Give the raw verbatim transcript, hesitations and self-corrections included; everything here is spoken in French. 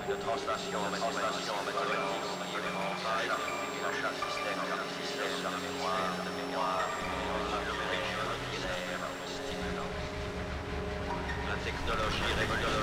une translation mathématique, mathématique, l'achat système, système de mémoire, de mémoire, le stimulant. La technologie révolutionnaire.